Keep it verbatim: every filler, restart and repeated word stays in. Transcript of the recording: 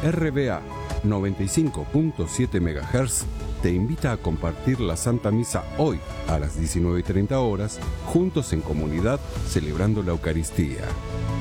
R B A noventa y cinco punto siete megahertz te invita a compartir la Santa Misa hoy a las diecinueve y treinta horas, juntos en comunidad, celebrando la Eucaristía.